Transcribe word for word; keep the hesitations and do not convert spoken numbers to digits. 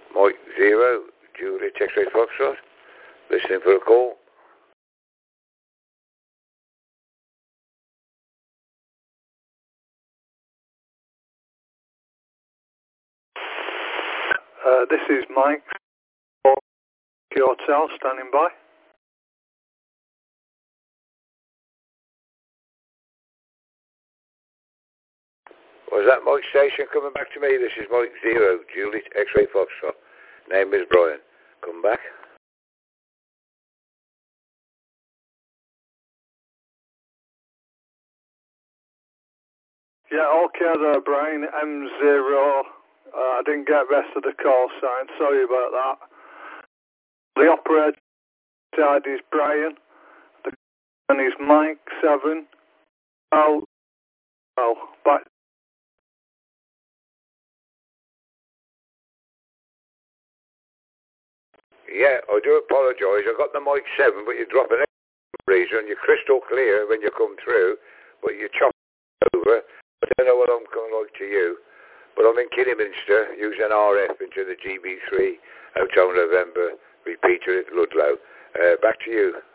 Mike Zero, Juliet X-Ray Foxtrot, listening for a call. Uh, this is Mike, Hotel, standing by. Was that Mike Station coming back to me? This is Mike Zero, Juliet X-Ray Foxtrot. Name is Brian. Come back. Yeah, okay there, Brian. M zero. Uh, I didn't get the rest of the call sign. Sorry about that. The operator side is Brian. The and is Mike seven. Oh, oh, back. Yeah, I do apologise. I got the Mike seven, but you drop an reason. You're crystal clear when you come through, but you chop over. I don't know what I'm coming like to you, but I'm in Kidderminster using R F into the G B three Hotel November repeater at Ludlow. Uh, back to you.